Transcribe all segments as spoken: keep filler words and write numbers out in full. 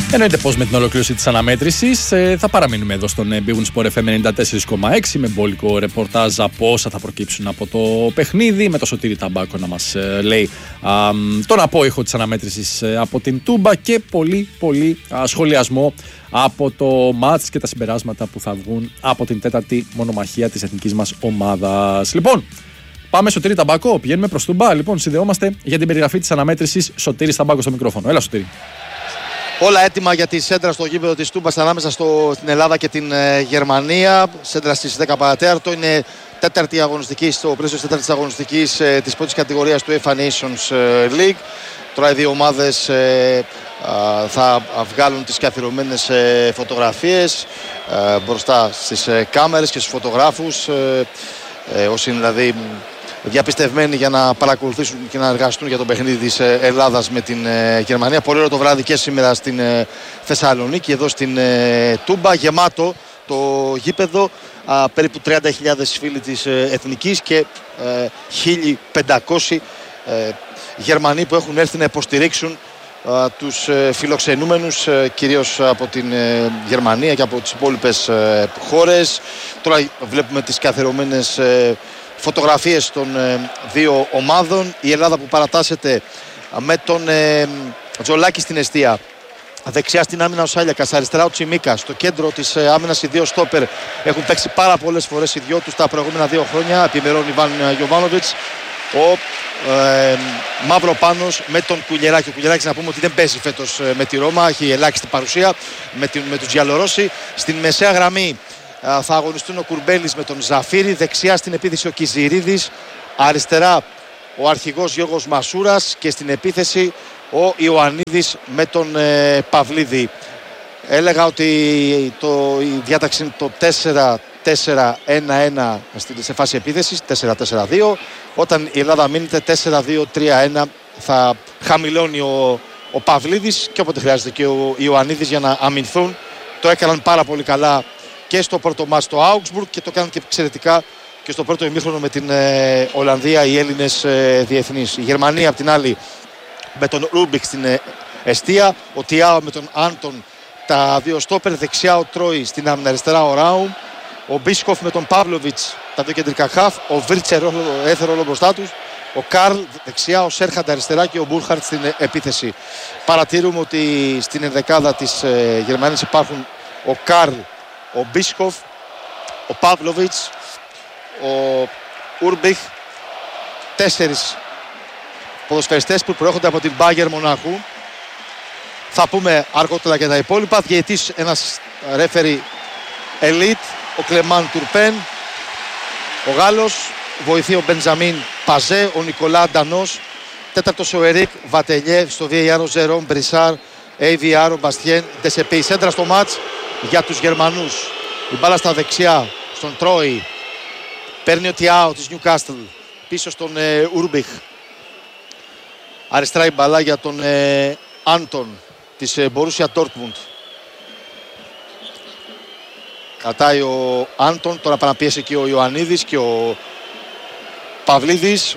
Εννοείται πως με την ολοκλήρωση της αναμέτρησης ε, θα παραμείνουμε εδώ στον Big Win Sport εφ εμ ενενήντα τέσσερα κόμμα έξι με μπόλικο ρεπορτάζ από όσα θα προκύψουν από το παιχνίδι, με το Σωτήρη Ταμπάκο να μας ε, λέει α, τον απόϊχο της αναμέτρησης ε, από την Τούμπα και πολύ πολύ α, σχολιασμό από το μάτς και τα συμπεράσματα που θα βγουν από την τέταρτη μονομαχία της εθνικής μας ομάδας. Λοιπόν, πάμε Σωτήρη Ταμπάκο, πηγαίνουμε προς Τούμπα. Λοιπόν, συνδεόμαστε για την περιγραφή της αναμέτρησης. Σωτήρης Ταμπάκο στο μικρόφωνο. Έλα, Σωτήρη. Όλα έτοιμα για τη σέντρα στο γήπεδο της Τούμπας ανάμεσα στο, στην Ελλάδα και την ε, Γερμανία. Σέντρα στις δέκα παρά τέταρτο. Είναι τέταρτη αγωνιστική στο πλαίσιο της τέταρτης αγωνιστικής ε, της πρώτης κατηγορίας του UEFA Nations League. Τώρα οι δύο ομάδες ε, ε, θα βγάλουν τις καθιερωμένες ε, φωτογραφίες ε, μπροστά στις ε, κάμερες και στους φωτογράφους. Ε, ε, όσοι είναι δηλαδή διαπιστευμένοι για να παρακολουθήσουν και να εργαστούν για το παιχνίδι της Ελλάδας με την Γερμανία. Πολύ ωραίο το βράδυ και σήμερα στην Θεσσαλονίκη, εδώ στην Τούμπα, γεμάτο το γήπεδο, α, περίπου τριάντα χιλιάδες φίλοι της Εθνικής και ε, χίλια πεντακόσιοι ε, Γερμανοί που έχουν έρθει να υποστηρίξουν α, τους ε, φιλοξενούμενους, ε, κυρίως από την ε, Γερμανία και από τις υπόλοιπες ε, χώρες. Τώρα βλέπουμε τις καθιερωμένες ε, φωτογραφίες των ε, δύο ομάδων. Η Ελλάδα που παρατάσσεται με τον ε, Τζολάκη στην εστία. Δεξιά στην άμυνα ο Σάλιακας, αριστερά ο Τσιμίκας. Στο κέντρο της ε, άμυνας οι δύο στόπερ έχουν παίξει πάρα πολλές φορές οι δυο τους τα προηγούμενα δύο χρόνια. Επιμερών Ιβάν Γιοβάνοβιτς. Ο ε, Μαυροπάνος με τον Κουλιεράκη. Ο Κουλιεράκης να πούμε ότι δεν παίζει φέτος ε, με τη Ρώμα. Έχει ελάχιστη παρουσία με, την, με τους Γιαλορώσοι. Στην μεσαία γραμμή θα αγωνιστούν ο Κουρμπέλης με τον Ζαφύρη, δεξιά στην επίθεση ο Κιζηρίδης, αριστερά ο αρχηγός Γιώργος Μασούρας και στην επίθεση ο Ιωαννίδης με τον ε, Παυλίδη. Έλεγα ότι το, η διάταξη είναι το τέσσερα τέσσερα ένα ένα σε φάση επίθεσης, τέσσερα τέσσερα δύο. Όταν η Ελλάδα μείνεται τέσσερα δύο τρία ένα θα χαμηλώνει ο, ο Παυλίδης και όποτε χρειάζεται και ο Ιωαννίδης για να αμυνθούν. Το έκαναν πάρα πολύ καλά και στο πρώτο μάτς στο Augsburg και το κάνουν και εξαιρετικά και στο πρώτο ημίχρονο με την ε, Ολλανδία οι Έλληνες ε, διεθνείς. Η Γερμανία απ' την άλλη με τον Ρούμπικ στην ε, εστία, ο Τιάο με τον Άντον, τα δύο στόπερ, δεξιά ο Τρόι στην άμυνα, αριστερά ο Ράουμ, ο Μπίσκοφ με τον Παύλοβιτς, τα δύο κεντρικά χαφ, ο Βίρτσερ έθερο όλο μπροστά τους, ο Καρλ δεξιά, ο Σέρχαντ αριστερά και ο Μπούρχαρτ στην ε, επίθεση. Παρατηρούμε ότι στην ενδεκάδα της ε, Γερμανίας υπάρχουν ο Καρλ, ο Μπίσκοφ, ο Παύλοβιτς, ο Ούρμπιχ, τέσσερις ποδοσφαιριστές που προέρχονται από την Μπάγερ Μονάχου. Θα πούμε αργότερα για τα υπόλοιπα. Διαιτής ένας ρέφερι ελίτ, ο Κλεμάν Τουρπέν, ο Γάλλος, βοηθεί ο Μπενζαμίν Παζέ, ο Νικολά Αντανός, τέταρτος ο Ερίκ Βατελιέ, στο βι έι αρ ο Ζερόμ Μπρισάρ, έι βι αρ ο Μπαστιέν Ντεσεπί. Σέντρα στο μάτς για τους Γερμανούς. Η μπάλα στα δεξιά στον Τρόι. Παίρνει ο Τιάο της Νιουκάστλ πίσω στον ε, Ούρμπιχ. Αριστερά η μπάλα για τον ε, Άντον της ε, Μπορούσια Ντόρτμουντ. Κατάει ο Άντον. Τώρα παραπίεσε και ο Ιωαννίδης και ο Παυλίδης.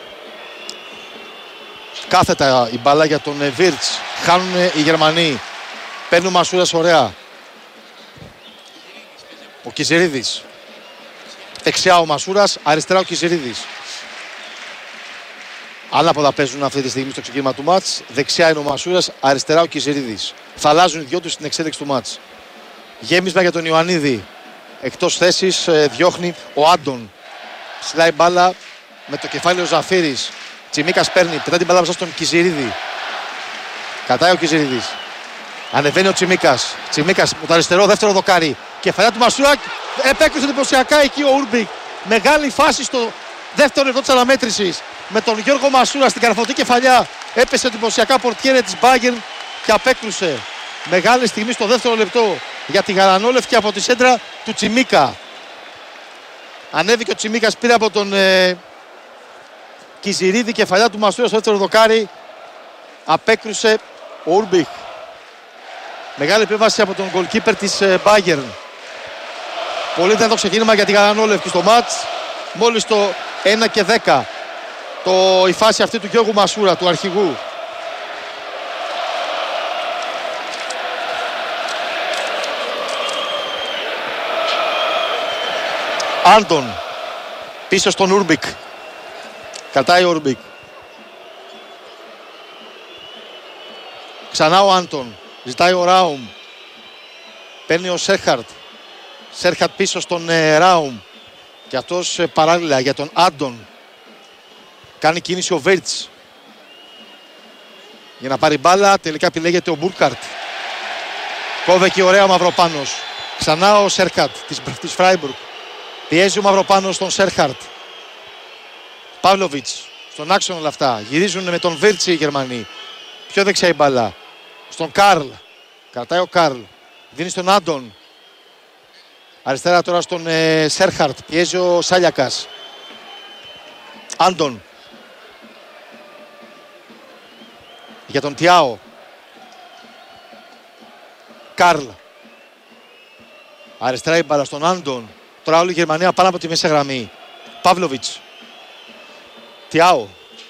Κάθετα η μπάλα για τον ε, Βίρτς. Χάνουν ε, οι Γερμανοί. Παίρνει ο Μασούρας ωραία. Ο Κιζηρίδης. Δεξιά ο Μασούρας, αριστερά ο Κιζηρίδης. Ανάποδα παίζουν αυτή τη στιγμή στο ξεκίνημα του μάτς. Δεξιά είναι ο Μασούρας, αριστερά ο Κιζηρίδης. Θα αλλάζουν οι δυο τους στην εξέλιξη του μάτς. Γέμισμα για τον Ιωαννίδη. Εκτός θέσης, διώχνει ο Άντων. Ψηλάει μπάλα με το κεφάλι ο Ζαφύρης. Τσιμίκας παίρνει, πετά την μπάλα μέσα στον Κιζηρίδη. Κατάει ο Κιζηρίδης. Ανεβαίνει ο Τσιμίκας. Τσιμίκας με το αριστερό, δεύτερο δοκάρι. Κεφαλιά του Μασούρα. Επέκρισε εντυπωσιακά εκεί ο Ούρμπικ. Μεγάλη φάση στο δεύτερο λεπτό της αναμέτρησης. Με τον Γιώργο Μασούρα στην καρφωτή κεφαλιά. Έπεσε εντυπωσιακά πορτιέρε της Μπάγερν και απέκρουσε. Μεγάλη στιγμή στο δεύτερο λεπτό για τη γαλανόλευκη από τη σέντρα του Τσιμίκα. Ανέβηκε ο Τσιμίκας, πήρε από τον ε, Κιζηρίδη, κεφαλιά του Μασούρα στο δεύτερο δοκάρι. Απέκρουσε ο Ούρμπικ. Μεγάλη επέμβαση από τον goalkeeper της Bayern. Πολύ δυνατό ξεκίνημα για τη γαλανόλευκη στο μάτς. Μόλις το ένα και δέκα. Το, η φάση αυτή του Γιώργου Μασούρα, του αρχηγού. Άντον. Πίσω στον Ούρμπικ. Κατάει ο Ούρμπικ. Ξανά ο Άντον. Ζητάει ο Ράουμ. Παίρνει ο Σέρχαρτ. Σέρχαρτ πίσω στον ε, Ράουμ. Και αυτός ε, παράλληλα για τον Άντον. Κάνει κίνηση ο Βέρτς. Για να πάρει μπάλα. Τελικά επιλέγεται ο Μπούρκαρτ. Κόβε και ωραία ο Μαυροπάνος. Ξανά ο Σέρχαρτ της, της Φράιμπουργκ. Πιέζει ο Μαυροπάνος στον Σέρχαρτ. Παύλοβιτς. Στον άξονα όλα αυτά. Γυρίζουν με τον Βέρτς οι Γερμανοί. Πιο δεξιά η μπάλα. Στον Καρλ. Κρατάει ο Καρλ. Δίνει στον Άντον. Αριστερά τώρα στον ε, Σέρχαρτ. Πιέζει ο Σάλιακας. Άντον. Για τον Τιάο. Καρλ. Αριστερά η μπάλα στον Άντον. Τώρα όλη η Γερμανία πάνω από τη μέσα γραμμή. Παύλοβιτς. Τιάο.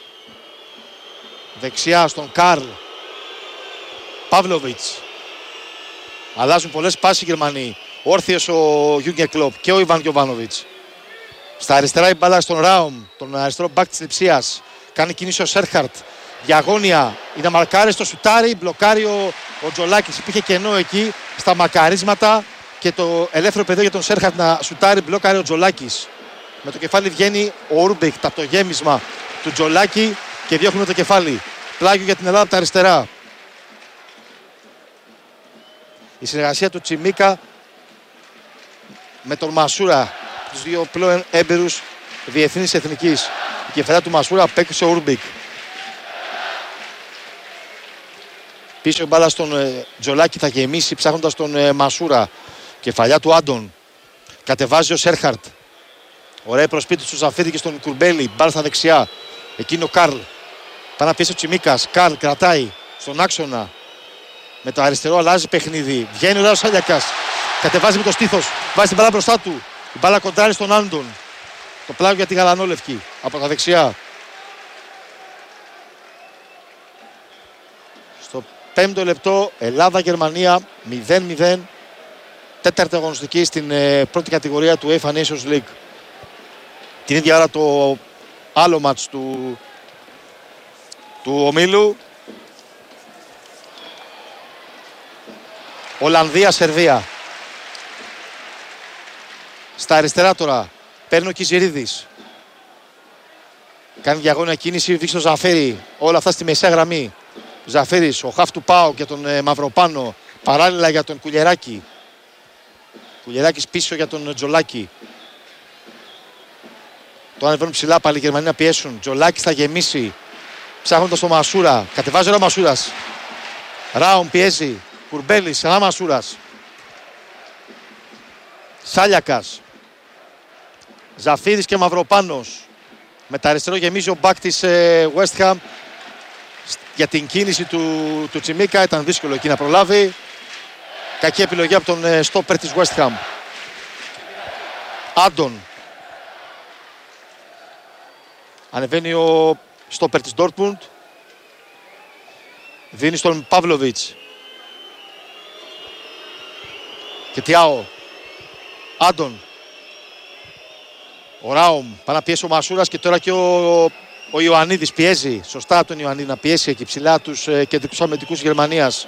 Δεξιά στον Καρλ. Παύλοβιτς. Αλλάζουν πολλές πάσεις οι Γερμανοί. Όρθιος ο Γιούγκερ Κλοπ και ο Ιβάν Γιοβάνοβιτς. Στα αριστερά η μπάλα στον Ράουμ, τον αριστερό μπακ της Λειψίας. Κάνει κίνηση ο Σέρχαρτ. Διαγώνια είναι μαρκάρι στο σουτάρι. Μπλοκάρει ο, ο Τζολάκης. Υπήρχε κενό εκεί στα μακαρίσματα. Και το ελεύθερο πεδίο για τον Σέρχαρτ να σουτάρει. Μπλοκάρει ο Τζολάκης. Με το κεφάλι βγαίνει ο Ούρμπικ. Τα το γέμισμα του Τζολάκη και διώχνει το κεφάλι. Πλάγιο για την Ελλάδα από τα αριστερά. Η συνεργασία του Τσιμίκα με τον Μασούρα, τους δύο πλέον έμπειρους διεθνείς εθνικής. Η κεφαλιά του Μασούρα απέκτησε ο Ούρμπικ. Πίσω η μπάλα στον ε, Τζολάκη θα γεμίσει ψάχνοντας τον ε, Μασούρα. Κεφαλιά του Άντον. Κατεβάζει ο Σέρχαρτ. Ωραία προσπίτη του Ζαφίδη και στον Κουρμπέλη. Μπάλα στα δεξιά. Εκείνο ο Καρλ. Πάνω πίσω ο Τσιμίκας. Καρλ κρατάει στον άξονα. Με το αριστερό αλλάζει παιχνίδι. Βγαίνει ο Σάλιακας. Κατεβάζει με το στήθος. Βάζει την μπάλα μπροστά του. Η μπάλα κοντράρει στον Άντον. Το πλάγιο για τη γαλανόλευκη. Από τα δεξιά. Στο πέμπτο λεπτό Ελλάδα-Γερμανία μηδέν μηδέν. Τέταρτη αγωνιστική στην ε, πρώτη κατηγορία του UEFA Nations League. Την ίδια ώρα το άλλο μάτς του, του ομίλου. Ολλανδία-Σερβία. Στα αριστερά τώρα παίρνει ο Κιζιρίδης. Κάνει διαγώνια κίνηση, δείξει το Ζαφέρι. Όλα αυτά στη μεσαία γραμμή. Ζαφέρης, ο χαφ του Πάου και τον ε, Μαυροπάνο. Παράλληλα για τον Κουλιεράκη. Κουλιεράκης πίσω για τον Τζολάκη. Το ανεβαίνουν ψηλά πάλι οι Γερμανοί να πιέσουν. Τζολάκης θα γεμίσει. Ψάχνοντας τον Μασούρα. Κατεβάζει ο Μασούρας. Ράουμ πιέζει. Κουρμπέλης, ένα Μασούρας. Σάλιακας. Ζαφίδης και Μαυροπάνος. Με τα αριστερό γεμίζει ο μπακ της ε, West Ham. Για την κίνηση του, του Τσιμίκα ήταν δύσκολο εκεί να προλάβει. Κακή επιλογή από τον ε, στόπερ της West Ham. Άντον. Ανεβαίνει ο στόπερ της Dortmund. Δίνει στον Παύλοβιτς. Και Τιάο. Άντον. Ο Ράουμ. Πάει να πιέσει ο Μασούρας και τώρα και ο, ο Ιωαννίδης πιέζει. Σωστά τον Ιωαννίδη να πιέσει εκεί ψηλά τους ε, κεντρικούς αμυντικούς Γερμανίας.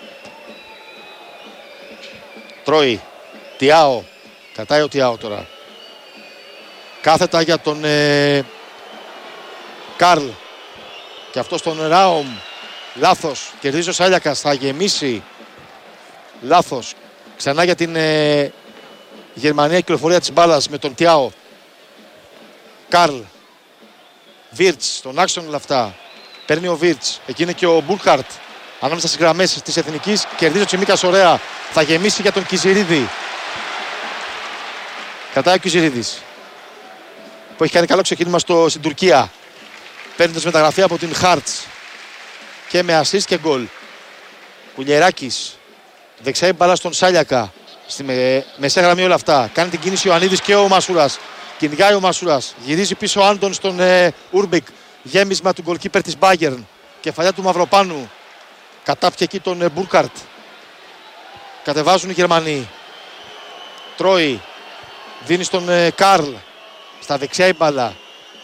Τρώει. Τιάο. Κατάει ο Τιάο τώρα. Κάθετα για τον ε, Καρλ. Και αυτό τον Ράουμ. Λάθος. Κερδίζει ο Σάλιακας. Θα γεμίσει. Λάθος. Ξανά για την ε, Γερμανία κυκλοφορία της μπάλας με τον Τιάο. Καρλ. Βίρτς. Στον άξονα όλα αυτά. Παίρνει ο Βίρτς. Εκεί είναι και ο Μπούρκαρτ. Ανάμεσα στις γραμμές της Εθνικής. Κερδίζει ο Τσιμίκας ωραία. Θα γεμίσει για τον Κιζιρίδη. Κρατάει ο Κιζιρίδης. Που έχει κάνει καλό ξεκίνημα στο, στην Τουρκία. Παίρνοντας μεταγραφή από την Χάρτς. Και με assist και γκολ. Κουλιεράκης. Δεξιά η μπάλα στον Σάλιακα. Στη με, μεσαία γραμμή όλα αυτά. Κάνει την κίνηση ο Ιωαννίδης και ο Μασούρας. Κυνηγάει ο Μασούρας. Γυρίζει πίσω ο Άντον στον ε, Ούρμπικ. Γέμισμα του γκολκίπερ της Μπάγερν. Κεφαλιά του Μαυροπάνου. Κατάπια εκεί τον ε, Μπούρκαρτ. Κατεβάζουν οι Γερμανοί. Τρώει. Δίνει στον ε, Καρλ. Στα δεξιά η μπάλα.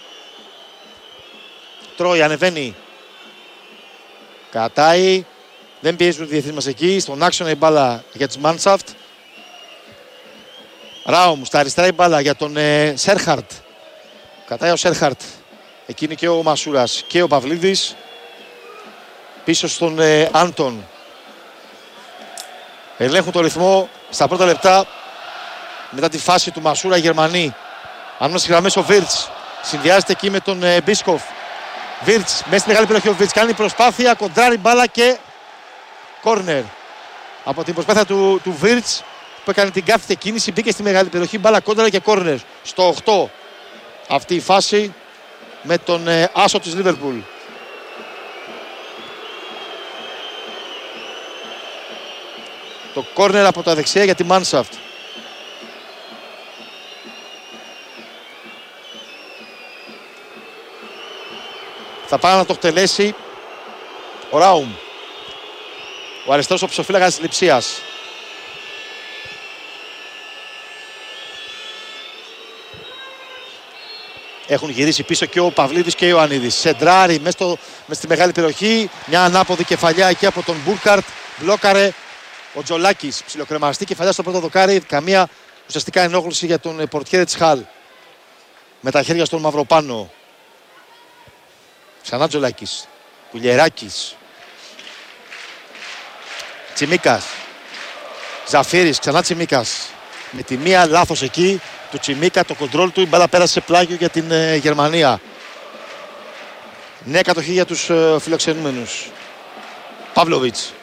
Τρώει, ανεβαίνει. Κατάει. Δεν πιέζουν οι διεθνείς μας εκεί. Στον άξονα η μπάλα για τις Μάνσαφτ. Ράουμ, στα αριστερά η μπάλα για τον ε, Σέρχαρτ. Κατάει ο Σέρχαρτ. Εκείνη και ο Μασούρας και ο Παυλίδης. Πίσω στον ε, Άντον. Ελέγχουν το ρυθμό στα πρώτα λεπτά. Μετά τη φάση του Μασούρα οι Γερμανοί. Αν μας γραμμές ο Βίρτς. Συνδυάζεται εκεί με τον ε, Μπίσκοφ. Βίρτς, μέσα στη μεγάλη περιοχή ο Βίρτς κάνει προσπάθεια, κοντράρει μπάλα και κόρνερ. Από την προσπάθεια του, του Βίρτς που έκανε την κάθετη κίνηση, μπήκε στη μεγάλη περιοχή, μπάλα κόντρα και κόρνερ. Στο οκτώ αυτή η φάση με τον ε, άσο της Λίβερπουλ. Το κόρνερ από τα δεξιά για τη Μάνσαφτ. Θα πάει να το εκτελέσει ο Ράουμ. Ο αριστερός οψοφύλακας της Λειψίας. Έχουν γυρίσει πίσω και ο Παυλίδης και ο Ιωαννίδης. Σεντράρι μέσα, στο, μέσα στη μεγάλη περιοχή. Μια ανάποδη κεφαλιά εκεί από τον Μπούρκαρτ. Μπλόκαρε ο Τζολάκης. Ψιλοκρεμαστή κεφαλιά στο πρώτο δοκάρι. Καμία ουσιαστικά ενόχληση για τον πορτιέρε της Χαλ. Με τα χέρια στον Μαυροπάνο. Ξανά Τζολάκης. Κουλιεράκης. Τσιμίκας. Ζαφύρης. Ξανά Τσιμίκας. Με τη μία λάθος εκεί του Τσιμίκα, το κοντρόλ του, η μπάλα πέρασε σε πλάγιο για την ε, Γερμανία. Νέα κατοχή για τους ε, φιλοξενούμενους. Παύλοβιτς.